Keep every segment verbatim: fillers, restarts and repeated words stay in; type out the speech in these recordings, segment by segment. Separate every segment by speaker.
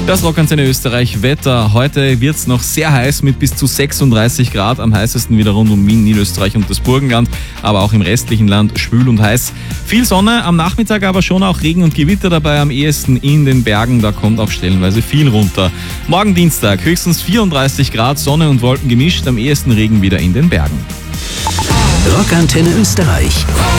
Speaker 1: Das Rockantenne Österreich Wetter. Heute wird es noch sehr heiß mit bis zu sechsunddreißig Grad. Am heißesten wieder rund um Wien, Niederösterreich und das Burgenland. Aber auch im restlichen Land schwül und heiß. Viel Sonne, am Nachmittag aber schon auch Regen und Gewitter dabei. Am ehesten in den Bergen, da kommt auch stellenweise viel runter. Morgen Dienstag höchstens vierunddreißig Grad, Sonne und Wolken gemischt. Am ehesten Regen wieder in den Bergen.
Speaker 2: Rockantenne Österreich.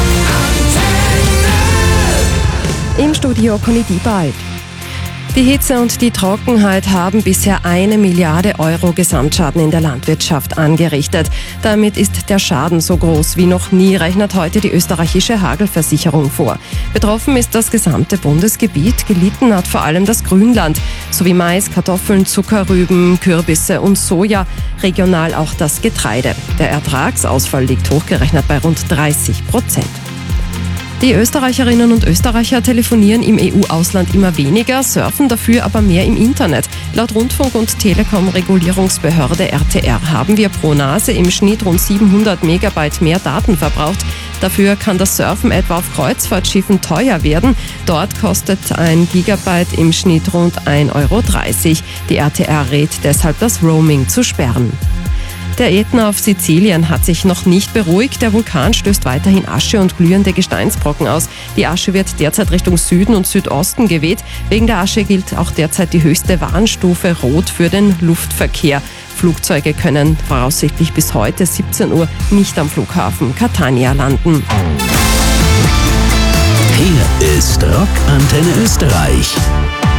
Speaker 3: Im Studio Conny Diebald. Die Hitze und die Trockenheit haben bisher eine Milliarde Euro Gesamtschaden in der Landwirtschaft angerichtet. Damit ist der Schaden so groß wie noch nie, rechnet heute die österreichische Hagelversicherung vor. Betroffen ist das gesamte Bundesgebiet, gelitten hat vor allem das Grünland, sowie Mais, Kartoffeln, Zuckerrüben, Kürbisse und Soja, regional auch das Getreide. Der Ertragsausfall liegt hochgerechnet bei rund dreißig Prozent. Die Österreicherinnen und Österreicher telefonieren im E U-Ausland immer weniger, surfen dafür aber mehr im Internet. Laut Rundfunk- und Telekom-Regulierungsbehörde R T R haben wir pro Nase im Schnitt rund siebenhundert Megabyte mehr Daten verbraucht. Dafür kann das Surfen etwa auf Kreuzfahrtschiffen teuer werden. Dort kostet ein Gigabyte im Schnitt rund ein Euro dreißig. Die R T R rät deshalb, das Roaming zu sperren. Der Ätna auf Sizilien hat sich noch nicht beruhigt. Der Vulkan stößt weiterhin Asche und glühende Gesteinsbrocken aus. Die Asche wird derzeit Richtung Süden und Südosten geweht. Wegen der Asche gilt auch derzeit die höchste Warnstufe Rot für den Luftverkehr. Flugzeuge können voraussichtlich bis heute siebzehn Uhr nicht am Flughafen Catania landen.
Speaker 2: Hier ist Rockantenne Österreich.